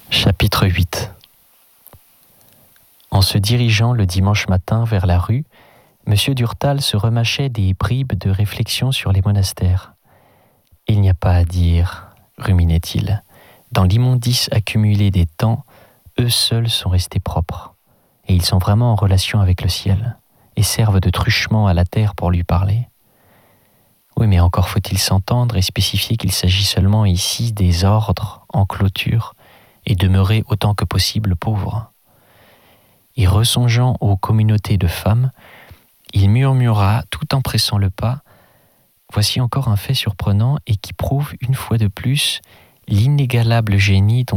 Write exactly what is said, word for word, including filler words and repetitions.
Chapitre huit. En se dirigeant le dimanche matin vers la rue, M. Durtal se remâchait des bribes de réflexion sur les monastères. « Il n'y a pas à dire, ruminait-il. Dans l'immondice accumulée des temps, eux seuls sont restés propres. Et ils sont vraiment en relation avec le ciel, et servent de truchement à la terre pour lui parler. Oui, mais encore faut-il s'entendre et spécifier qu'il s'agit seulement ici des ordres en clôture, et demeurer autant que possible pauvre. » Et ressongeant aux communautés de femmes, il murmura tout en pressant le pas « Voici encore un fait surprenant et qui prouve une fois de plus l'inégalable génie dont